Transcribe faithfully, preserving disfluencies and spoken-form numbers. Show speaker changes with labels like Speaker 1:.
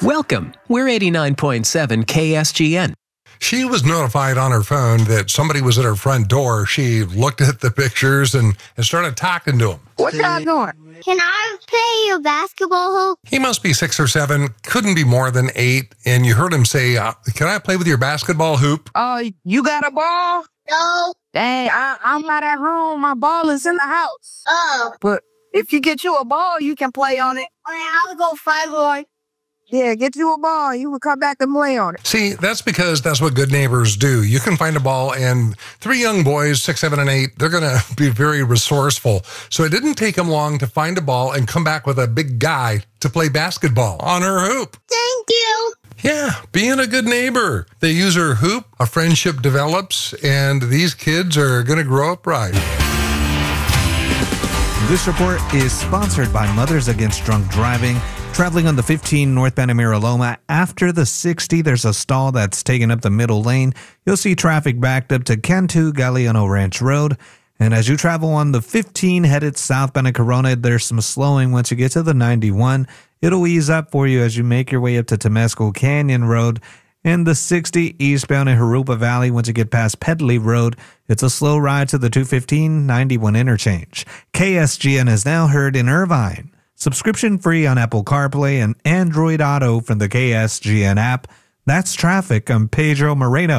Speaker 1: Welcome. We're eighty-nine point seven K S G N.
Speaker 2: She was notified on her phone that somebody was at her front door. She looked at the pictures and, and started talking to him.
Speaker 3: What y'all doing?
Speaker 4: Can I play a basketball hoop?
Speaker 2: He must be six or seven, couldn't be more than eight. And you heard him say, uh, can I play with your basketball hoop?
Speaker 3: Oh, uh, you got a ball?
Speaker 4: No.
Speaker 3: Dang, I, I'm not at home. My ball is in the house.
Speaker 4: Oh.
Speaker 3: But if you get you a ball, you can play on it.
Speaker 4: I'll go find one.
Speaker 3: Yeah, get you a ball. You will come back and play on it.
Speaker 2: See, that's because that's what good neighbors do. You can find a ball, and three young boys, six, seven, and eight, they're going to be very resourceful. So it didn't take them long to find a ball and come back with a big guy to play basketball on her hoop.
Speaker 4: Thank you.
Speaker 2: Yeah, being a good neighbor. They use her hoop, a friendship develops, and these kids are going to grow up right.
Speaker 5: This report is sponsored by Mothers Against Drunk Driving. Traveling on the fifteen northbound of Mira Loma, after the sixty, there's a stall that's taking up the middle lane. You'll see traffic backed up to Cantu Galeano Ranch Road. And as you travel on the fifteen headed southbound of Corona, there's some slowing once you get to the ninety-one. It'll ease up for you as you make your way up to Temescal Canyon Road. And the sixty eastbound in Jurupa Valley, once you get past Pedley Road, it's a slow ride to the two fifteen ninety-one interchange. K S G N is now heard in Irvine. Subscription free on Apple CarPlay and Android Auto from the K S G N app. That's traffic. I'm Pedro Moreno.